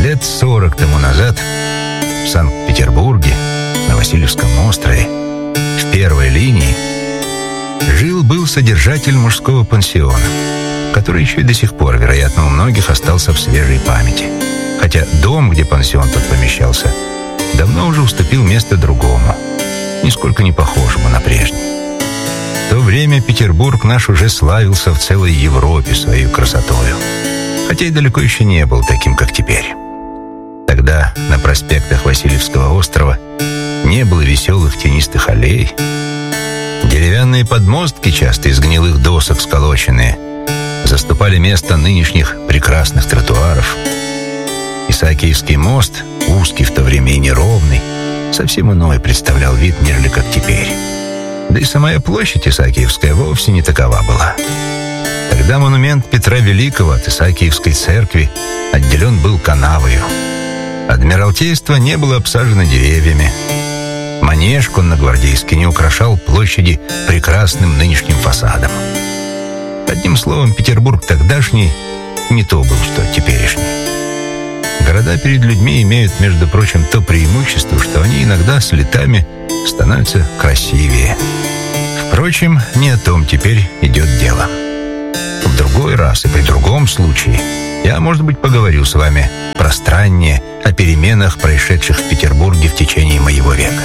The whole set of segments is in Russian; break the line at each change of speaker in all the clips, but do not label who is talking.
Лет 40 тому назад в Санкт-Петербурге, на Васильевском острове, в первой линии, жил-был содержатель мужского пансиона, который еще и до сих пор, вероятно, у многих остался в свежей памяти. Хотя дом, где пансион тот помещался, давно уже уступил место другому, нисколько не похожему на прежний. В то время Петербург наш уже славился в целой Европе своей красотою, хотя и далеко еще не был таким, как теперь. Тогда на проспектах Васильевского острова не было веселых тенистых аллей. Деревянные подмостки, часто из гнилых досок сколоченные, заступали место нынешних прекрасных тротуаров. Исаакиевский мост, узкий в то время и неровный, совсем иной представлял вид, нежели как теперь. Да и самая площадь Исаакиевская вовсе не такова была. Тогда монумент Петра Великого от Исаакиевской церкви отделен был канавою. Адмиралтейство не было обсажено деревьями. Манеж конногвардейский не украшал площади прекрасным нынешним фасадом. Одним словом, Петербург тогдашний не то был, что теперешний. Города перед людьми имеют, между прочим, то преимущество, что они иногда с летами становятся красивее. Впрочем, не о том теперь идет дело. В другой раз и при другом случае я, может быть, поговорю с вами пространнее о переменах, происшедших в Петербурге в течение моего века.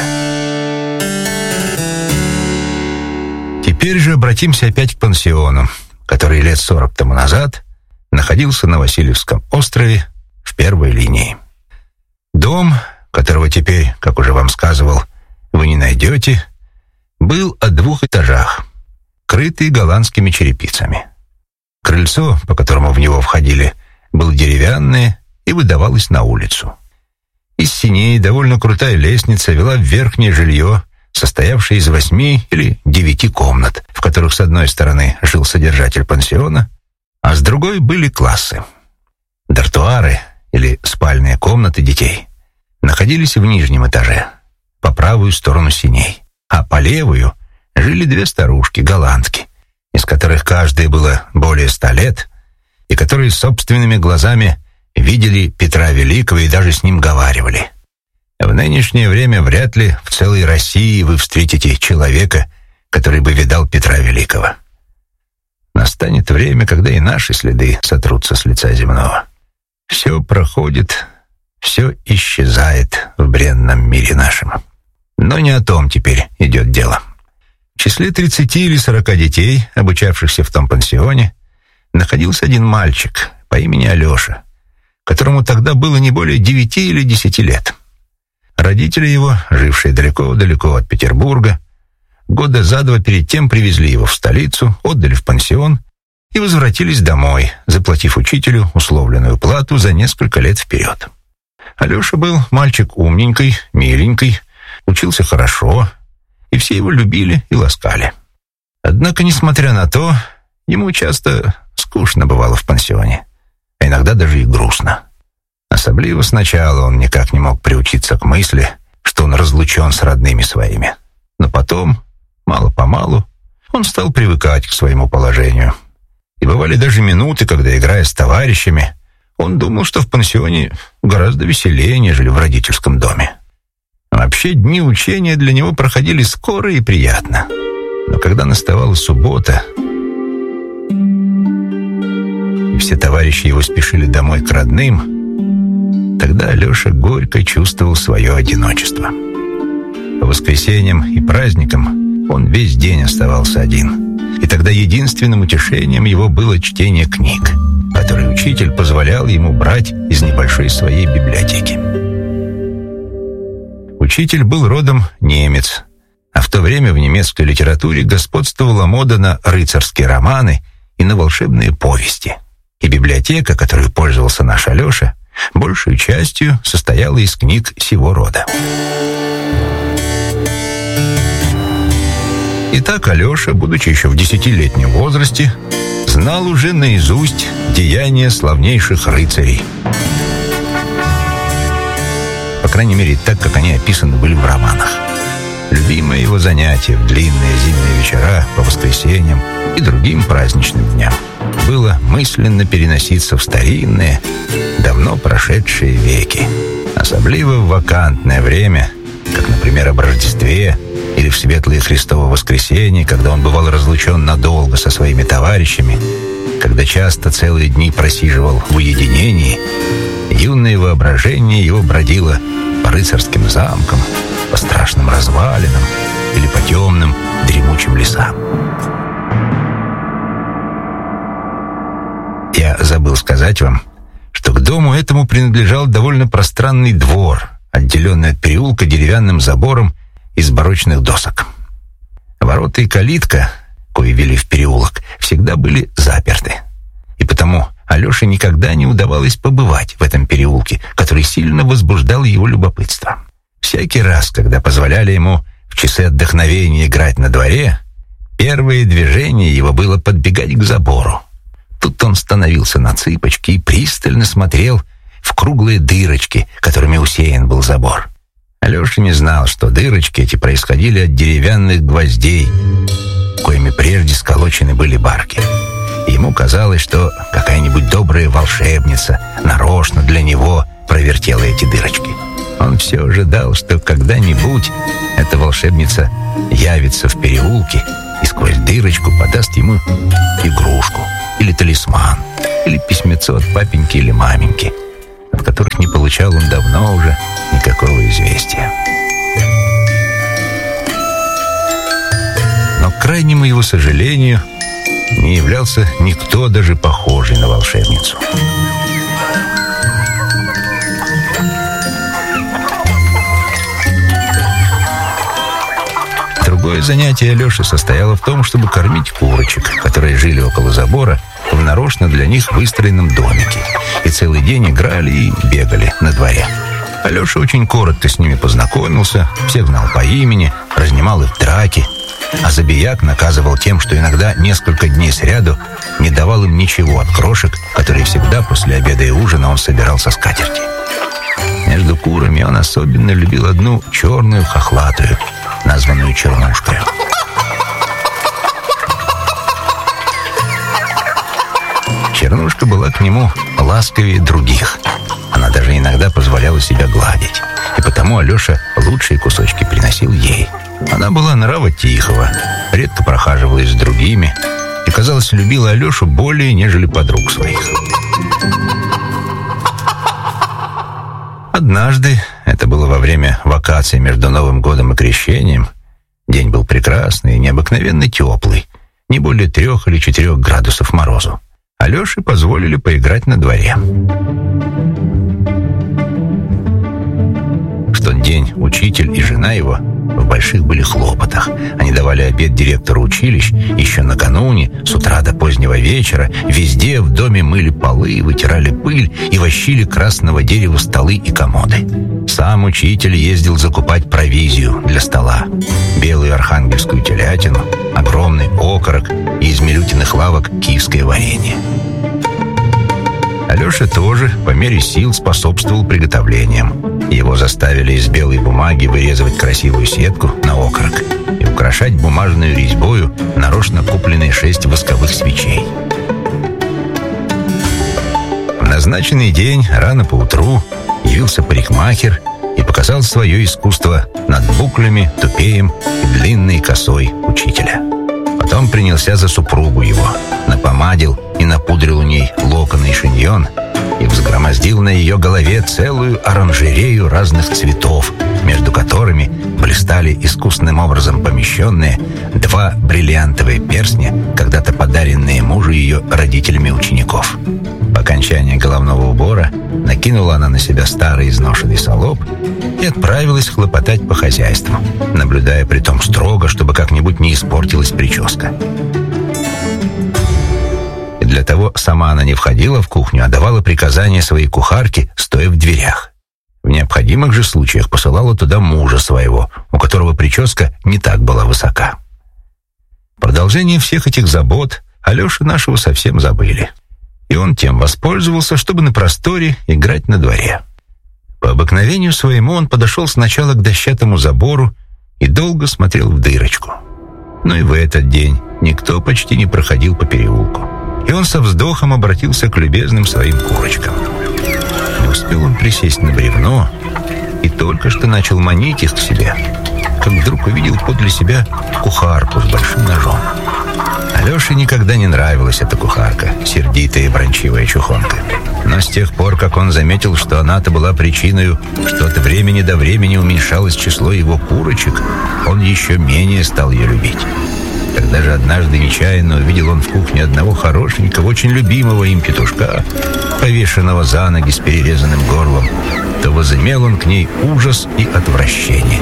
Теперь же обратимся опять к пансиону, который лет 40 тому назад находился на Васильевском острове в первой линии. Дом, которого теперь, как уже вам сказывал, вы не найдете, был о 2 этажах, крытый голландскими черепицами. Крыльцо, по которому в него входили, было деревянное и выдавалось на улицу. Из сеней довольно крутая лестница вела в верхнее жилье, состоявшее из 8 или 9 комнат, в которых с одной стороны жил содержатель пансиона, а с другой были классы. Дартуары, или спальные комнаты детей, находились в нижнем этаже, по правую сторону сеней, а по левую жили 2 старушки, голландки, из которых каждой было более 100 лет, и которые собственными глазами видели Петра Великого и даже с ним говаривали. В нынешнее время вряд ли в целой России вы встретите человека, который бы видал Петра Великого. Настанет время, когда и наши следы сотрутся с лица земного. Все проходит, все исчезает в бренном мире нашем. Но не о том теперь идет дело. В числе 30 или 40 детей, обучавшихся в том пансионе, находился один мальчик по имени Алеша, которому тогда было не более 9 или 10 лет. Родители его, жившие далеко-далеко от Петербурга, года за 2 перед тем привезли его в столицу, отдали в пансион и возвратились домой, заплатив учителю условленную плату за несколько лет вперед. Алеша был мальчик умненький, миленький, учился хорошо, и все его любили и ласкали. Однако, несмотря на то, ему часто скучно бывало в пансионе, а иногда даже и грустно. Особливо сначала он никак не мог приучиться к мысли, что он разлучен с родными своими. Но потом, мало-помалу, он стал привыкать к своему положению. И бывали даже минуты, когда, играя с товарищами, он думал, что в пансионе гораздо веселее, нежели в родительском доме. Вообще, дни учения для него проходили скоро и приятно. Но когда наставала суббота, и все товарищи его спешили домой к родным, тогда Алеша горько чувствовал свое одиночество. По воскресеньям и праздникам он весь день оставался один. И тогда единственным утешением его было чтение книг, которые учитель позволял ему брать из небольшой своей библиотеки. Учитель был родом немец, а в то время в немецкой литературе господствовала мода на рыцарские романы и на волшебные повести. И библиотека, которой пользовался наш Алеша, большей частью состояла из книг сего рода. Итак, Алеша, будучи еще в 10-летнем возрасте, знал уже наизусть деяния славнейших рыцарей. По крайней мере, так, как они описаны были в романах. Любимое его занятие в длинные зимние вечера по воскресеньям и другим праздничным дням было мысленно переноситься в старинные, давно давно прошедшие веки. Особливо в вакантное время, как, например, об Рождестве или в светлое Христово воскресенье, когда он бывал разлучен надолго со своими товарищами, когда часто целые дни просиживал в уединении, юное воображение его бродило по рыцарским замкам, по страшным развалинам или по темным дремучим лесам. Я забыл сказать вам, что к дому этому принадлежал довольно пространный двор, отделенный от переулка деревянным забором из барочных досок. Ворота и калитка, кои вели в переулок, всегда были заперты. И потому Алёше никогда не удавалось побывать в этом переулке, который сильно возбуждал его любопытство. Всякий раз, когда позволяли ему в часы отдохновения играть на дворе, первое движение его было подбегать к забору. Тут он становился на цыпочки и пристально смотрел в круглые дырочки, которыми усеян был забор. Алёша не знал, что дырочки эти происходили от деревянных гвоздей, коими прежде сколочены были барки. И ему казалось, что какая-нибудь добрая волшебница нарочно для него провертела эти дырочки. Он все ожидал, что когда-нибудь эта волшебница явится в переулке и сквозь дырочку подаст ему игрушку, или талисман, или письмецо от папеньки или маменьки, от которых не получал он давно уже никакого известия. Но к крайнему его сожалению не являлся никто, даже похожий на волшебницу. Другое занятие Алёши состояло в том, чтобы кормить курочек, которые жили около забора в нарочно для них выстроенном домике, и целый день играли и бегали на дворе. Алёша очень коротко с ними познакомился, всех знал по имени, разнимал их драки, а забияк наказывал тем, что иногда несколько дней сряду не давал им ничего от крошек, которые всегда после обеда и ужина он собирал со скатерти. Между курами он особенно любил одну черную хохлатую, названную Чернушкой. Чернушка была к нему ласковее других. Она даже иногда позволяла себя гладить. И потому Алёша лучшие кусочки приносил ей. Она была нрава тихого, редко прохаживалась с другими и, казалось, любила Алёшу более, нежели подруг своих. Однажды, это было во время вакаций между Новым годом и Крещением, день был прекрасный и необыкновенно теплый, не более 3 или 4 градусов морозу. Алёше позволили поиграть на дворе. В тот день учитель и жена его в больших были хлопотах. Они давали обед директору училищ еще накануне, с утра до позднего вечера. Везде в доме мыли полы, вытирали пыль и вощили красного дерева столы и комоды. Сам учитель ездил закупать провизию для стола: белую архангельскую телятину, огромный окорок и из милютиных лавок киевское варенье. Алёша тоже по мере сил способствовал приготовлениям. Его заставили из белой бумаги вырезывать красивую сетку на окорок и украшать бумажную резьбою нарочно купленные 6 восковых свечей. В назначенный день рано поутру явился парикмахер и показал свое искусство над буклями, тупеем и длинной косой учителя. Потом принялся за супругу его, напомадил и напудрил у ней локоны и шиньон и взгромоздил на ее голове целую оранжерею разных цветов, между которыми блистали искусным образом помещенные 2 бриллиантовые перстня, когда-то подаренные мужу ее родителями учеников. По окончании головного убора накинула она на себя старый изношенный салоп и отправилась хлопотать по хозяйству, наблюдая при том строго, чтобы как-нибудь не испортилась прическа. И для того сама она не входила в кухню, а давала приказания своей кухарке, стоя в дверях. В необходимых же случаях посылала туда мужа своего, у которого прическа не так была высока. Продолжение всех этих забот Алёшу нашего совсем забыли. И он тем воспользовался, чтобы на просторе играть на дворе. По обыкновению своему он подошел сначала к дощатому забору и долго смотрел в дырочку. Но и в этот день никто почти не проходил по переулку. И он со вздохом обратился к любезным своим курочкам. успел он присесть на бревно и только что начал манить их к себе, как вдруг увидел подле себя кухарку с большим ножом. Алёше никогда не нравилась эта кухарка, сердитая и бранчивая чухонка. Но с тех пор, как он заметил, что она-то была причиной, что от времени до времени уменьшалось число его курочек, он еще менее стал ее любить. Когда же однажды нечаянно увидел он в кухне одного хорошенького, очень любимого им петушка, повешенного за ноги с перерезанным горлом, то возымел он к ней ужас и отвращение.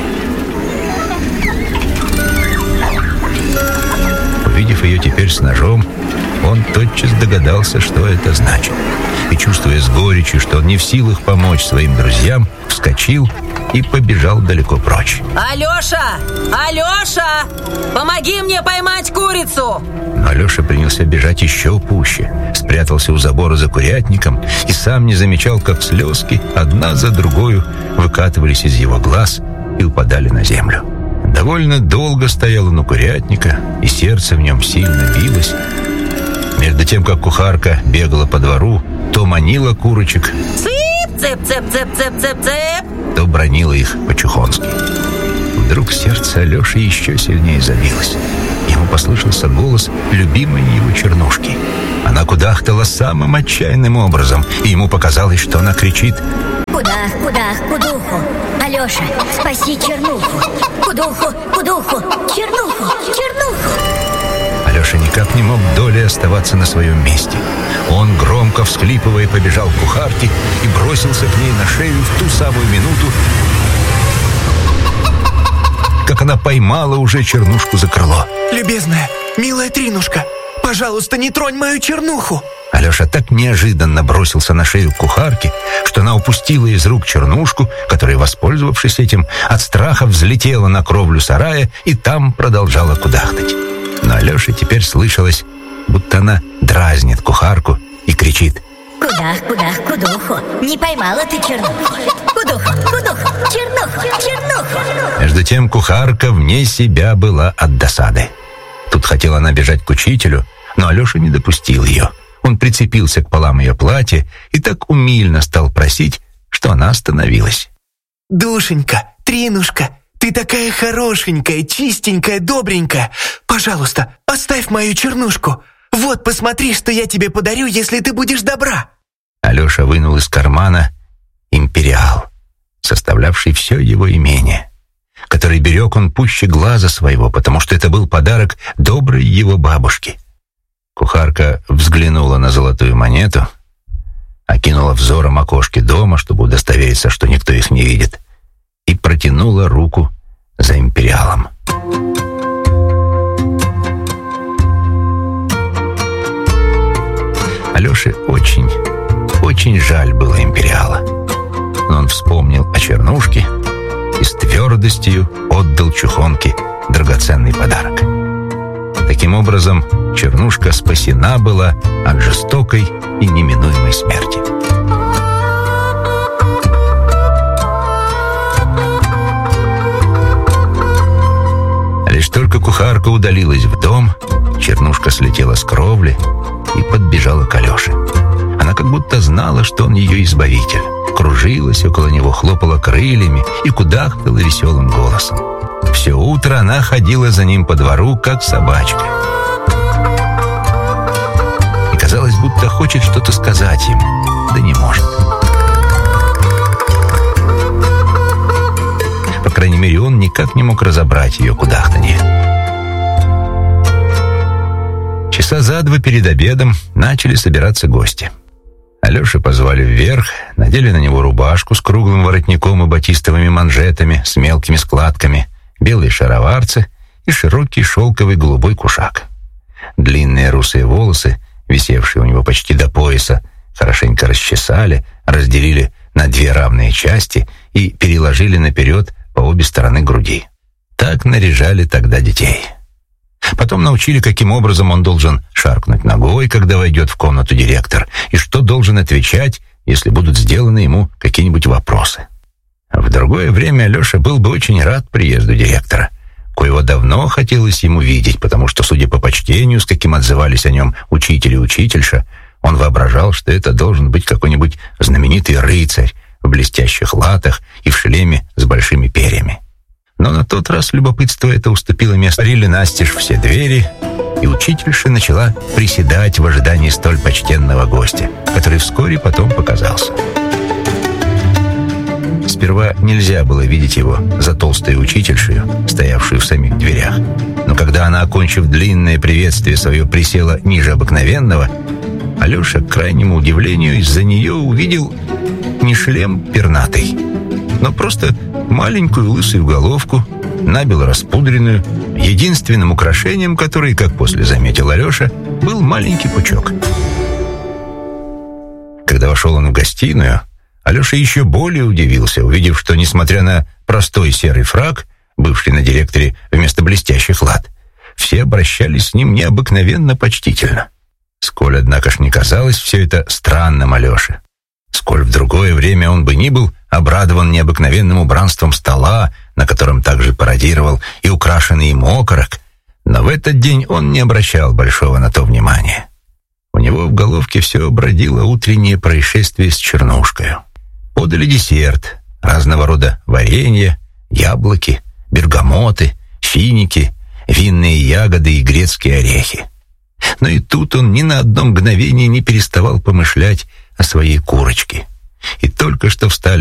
Увидев ее теперь с ножом, он тотчас догадался, что это значит. И, чувствуя с горечью, что он не в силах помочь своим друзьям, вскочил и побежал далеко прочь.
«Алёша! Алёша! Помоги мне поймать курицу!»
Но Алёша принялся бежать еще пуще, спрятался у забора за курятником и сам не замечал, как слезки одна за другою выкатывались из его глаз и упадали на землю. Довольно долго стоял он у курятника, и сердце в нем сильно билось. Между тем, как кухарка бегала по двору, то манила курочек,
«Цып, цып, цып, цып, цып, цып, цып»,
то бранила их по-чухонски. Вдруг сердце Алёши еще сильнее забилось. Ему послышался голос любимой его чернушки. Она кудахтала самым отчаянным образом, и ему показалось, что она кричит:
«Кудах, кудах, кудуху! Алёша, спаси чернуху! Кудуху, кудуху, чернуху, чернуху!»
Алёша никак не мог долей оставаться на своем месте. Он, громко всхлипывая, побежал к кухарке и бросился к ней на шею в ту самую минуту, как она поймала уже чернушку за крыло.
«Любезная, милая Тринушка, пожалуйста, не тронь мою чернуху!»
Алёша так неожиданно бросился на шею кухарки, что она упустила из рук чернушку, которая, воспользовавшись этим, от страха взлетела на кровлю сарая и там продолжала кудахтать. Но Алёше теперь слышалось, будто она дразнит кухарку и кричит:
«Кудах, кудах, кудуху! Не поймала ты чернуху! Кудуху, кудуху, чернуху, чернуху!»
Между тем кухарка вне себя была от досады. Тут хотела она бежать к учителю, но Алёша не допустил ее. Он прицепился к полам ее платья и так умильно стал просить, что она остановилась.
«Душенька, Тринушка, ты такая хорошенькая, чистенькая, добренькая. Пожалуйста, оставь мою чернушку. Вот, посмотри, что я тебе подарю, если ты будешь добра».
Алёша вынул из кармана империал, составлявший все его имение, который берег он пуще глаза своего, потому что это был подарок доброй его бабушки. Кухарка взглянула на золотую монету, окинула взором окошки дома, чтобы удостовериться, что никто их не видит, и протянула руку за империалом. Алёше очень, очень жаль было империала, но он вспомнил о чернушке и с твердостью отдал чухонке драгоценный подарок. Таким образом, чернушка спасена была от жестокой и неминуемой смерти. Лишь только кухарка удалилась в дом, чернушка слетела с кровли и подбежала к Алёше. Она как будто знала, что он ее избавитель. Кружилась около него, хлопала крыльями и кудахтала веселым голосом. Все утро она ходила за ним по двору, как собачка. И казалось, будто хочет что-то сказать ему, да не может. По крайней мере, он никак не мог разобрать ее кудахтанье. Часа за два перед обедом начали собираться гости. Алёшу позвали вверх, надели на него рубашку с круглым воротником и батистовыми манжетами с мелкими складками, белые шароварцы и широкий шелковый голубой кушак. Длинные русые волосы, висевшие у него почти до пояса, хорошенько расчесали, разделили на две равные части и переложили наперед по обе стороны груди. Так наряжали тогда детей. Потом научили, каким образом он должен шаркнуть ногой, когда войдет в комнату директор, и что должен отвечать, если будут сделаны ему какие-нибудь вопросы. В другое время Алёша был бы очень рад приезду директора, коего давно хотелось ему видеть, потому что, судя по почтению, с каким отзывались о нем учитель и учительша, Он воображал, что это должен быть какой-нибудь знаменитый рыцарь в блестящих латах и в шлеме с большими перьями. Но на тот раз любопытство это уступило место. Отворили настежь все двери, и учительша начала приседать в ожидании столь почтенного гостя, который вскоре потом показался. Сперва нельзя было видеть его за толстой учительшею, стоявшую в самих дверях. Но когда она, окончив длинное приветствие свое, присела ниже обыкновенного, Алеша, к крайнему удивлению, из-за нее увидел не шлем пернатый, но просто маленькую лысую головку, набело распудренную, единственным украшением которой, как после заметил Алеша, был маленький пучок. Когда вошел он в гостиную, Алеша еще более удивился, увидев, что, несмотря на простой серый фрак, бывший на директоре вместо блестящих лат, все обращались с ним необыкновенно почтительно. Сколь, однако ж, не казалось все это странным Алёше. Сколь в другое время он бы ни был обрадован необыкновенным убранством стола, на котором также пародировал и украшенный им окорок, но в этот день он не обращал большого на то внимания. У него в головке все бродило утреннее происшествие с чернушкою. Подали десерт, разного рода варенье, яблоки, бергамоты, финики, винные ягоды и грецкие орехи. Но и тут он ни на одно мгновение не переставал помышлять о своей курочке. И только что встали